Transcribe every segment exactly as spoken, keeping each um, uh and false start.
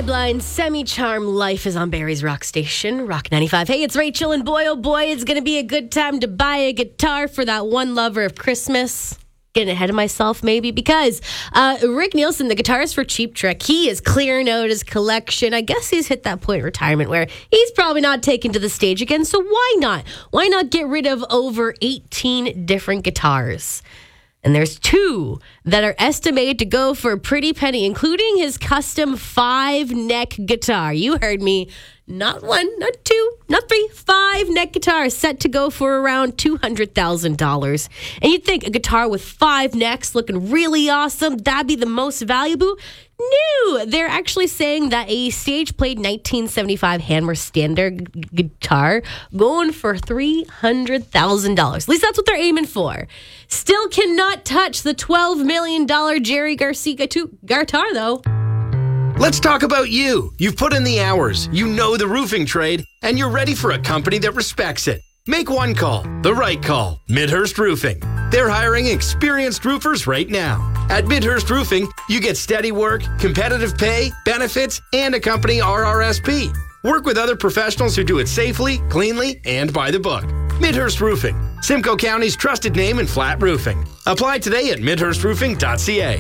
Blind, Semi-Charm, Life is on Barry's Rock Station, Rock ninety-five. Hey, it's Rachel, and boy, oh boy, it's going to be a good time to buy a guitar for that one lover of Christmas. Getting ahead of myself, maybe, because uh, Rick Nielsen, the guitarist for Cheap Trick, he is clearing out his collection. I guess he's hit that point in retirement where he's probably not taken to the stage again, so why not? Why not get rid of over eighteen different guitars? And there's two that are estimated to go for a pretty penny, including his custom five-neck guitar. You heard me. Not one, not two, not three, five neck guitars set to go for around two hundred thousand dollars. And you'd think a guitar with five necks looking really awesome, that'd be the most valuable. No, they're actually saying that a stage-played nineteen seventy-five Hanmer standard g- guitar going for three hundred thousand dollars. At least that's what they're aiming for. Still cannot touch the twelve million dollars Jerry Garcia guitar, though. Let's talk about you. You've put in the hours, you know the roofing trade, and you're ready for a company that respects it. Make one call, the right call, Midhurst Roofing. They're hiring experienced roofers right now. At Midhurst Roofing, you get steady work, competitive pay, benefits, and a company R R S P. Work with other professionals who do it safely, cleanly, and by the book. Midhurst Roofing, Simcoe County's trusted name in flat roofing. Apply today at midhurst roofing dot c a.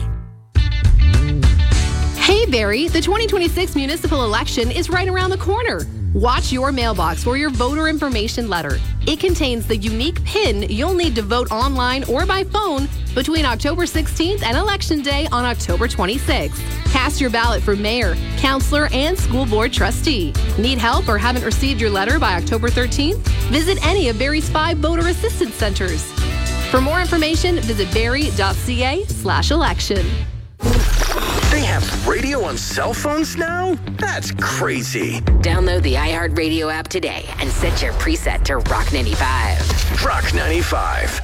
Hey, Barry, the twenty twenty-six municipal election is right around the corner. Watch your mailbox for your voter information letter. It contains the unique PIN you'll need to vote online or by phone between October sixteenth and Election Day on October twenty-sixth. Cast your ballot for mayor, councillor, and school board trustee. Need help or haven't received your letter by October thirteenth? Visit any of Barry's five voter assistance centers. For more information, visit barry.ca slash election. They have radio on cell phones now? That's crazy. Download the iHeartRadio app today and set your preset to Rock ninety-five. Rock ninety-five.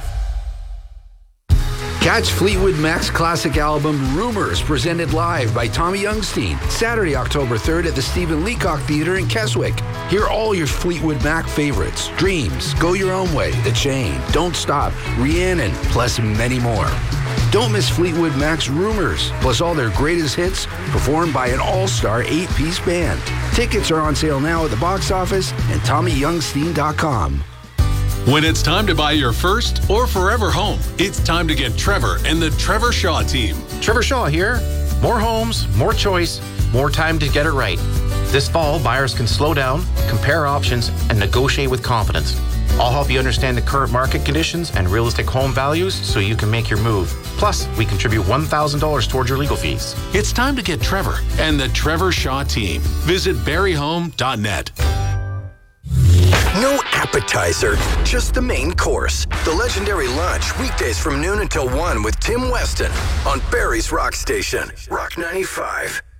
Catch Fleetwood Mac's classic album Rumors, presented live by Tommy Youngstein, Saturday, October third at the Stephen Leacock Theatre in Keswick. Hear all your Fleetwood Mac favorites: Dreams, Go Your Own Way, The Chain, Don't Stop, Rhiannon, plus many more. Don't miss Fleetwood Mac's Rumors, plus all their greatest hits performed by an all-star eight-piece band. Tickets are on sale now at the box office and tommy youngstein dot com. When it's time to buy your first or forever home, it's time to get Trevor and the Trevor Shaw team. Trevor Shaw here. More homes, more choice, more time to get it right. This fall, buyers can slow down, compare options, and negotiate with confidence. I'll help you understand the current market conditions and realistic home values so you can make your move. Plus, we contribute one thousand dollars towards your legal fees. It's time to get Trevor and the Trevor Shaw team. Visit barry home dot net. No appetizer, just the main course. The legendary lunch, weekdays from noon until one with Tim Weston on Barry's Rock Station, Rock ninety-five.